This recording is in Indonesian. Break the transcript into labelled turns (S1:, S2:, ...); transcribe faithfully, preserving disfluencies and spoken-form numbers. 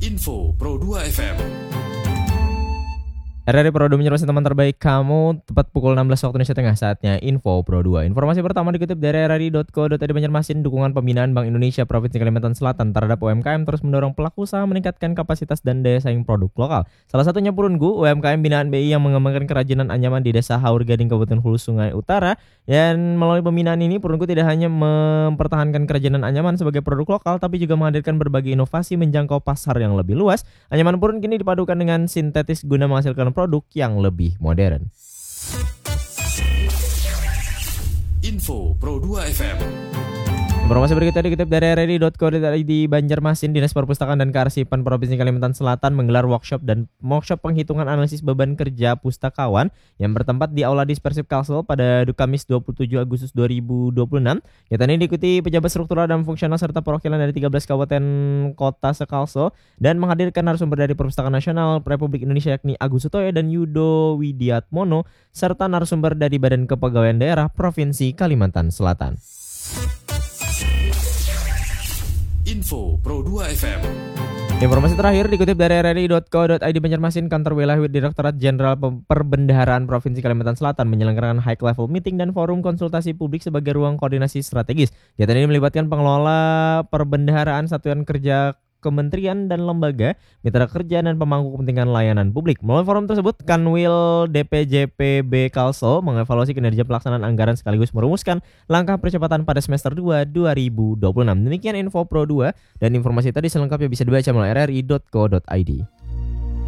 S1: Info Pro dua F M.
S2: R R I Pro dua menyerupai teman terbaik kamu tepat pukul enam belas waktu Indonesia Tengah, saatnya Info Pro dua. Informasi pertama dikutip dari r r i dot co dot i d Banjarmasin. Dukungan pembinaan Bank Indonesia Provinsi Kalimantan Selatan terhadap U M K M terus mendorong pelaku usaha meningkatkan kapasitas dan daya saing produk lokal. Salah satunya Purungu, U M K M binaan B I yang mengembangkan kerajinan anyaman di Desa Haur Gading, Kabupaten Hulu Sungai Utara. Dan melalui pembinaan ini, Purungu tidak hanya mempertahankan kerajinan anyaman sebagai produk lokal, tapi juga menghadirkan berbagai inovasi menjangkau pasar yang lebih luas. Anyaman Purun kini dipadukan dengan sintetis guna menghasilkan produk yang lebih modern.
S1: Info Pro dua F M.
S2: Informasi berikutnya dikutip dari r r i dot co dot i d Banjarmasin. Dinas Perpustakaan dan Kearsipan Provinsi Kalimantan Selatan menggelar workshop dan workshop penghitungan analisis beban kerja pustakawan yang bertempat di Aula Dispersif Kalsel pada Kamis dua puluh tujuh Agustus dua ribu dua puluh enam. Kegiatan ini diikuti pejabat struktural dan fungsional serta perwakilan dari tiga belas kabupaten kota se-Kalsel dan menghadirkan narasumber dari Perpustakaan Nasional Republik Indonesia yakni Agus Sutoyo dan Yudo Widiatmono serta narasumber dari Badan Kepegawaian Daerah Provinsi Kalimantan Selatan.
S1: Info Pro dua F M.
S2: Informasi terakhir dikutip dari r r i dot co dot i d Banjarmasin. Kantor Wilayah Direktorat Jenderal Perbendaharaan Provinsi Kalimantan Selatan menyelenggarakan high level meeting dan forum konsultasi publik sebagai ruang koordinasi strategis. Kegiatan ini melibatkan pengelola perbendaharaan, satuan kerja kementerian dan lembaga, mitra kerja dan pemangku kepentingan layanan publik. Melalui forum tersebut, Kanwil D P J P B Kalsel mengevaluasi kinerja pelaksanaan anggaran sekaligus merumuskan langkah percepatan pada semester dua dua ribu dua puluh enam. Demikian Info Pro dua, dan informasi tadi selengkapnya bisa dibaca melalui r r i dot co dot i d.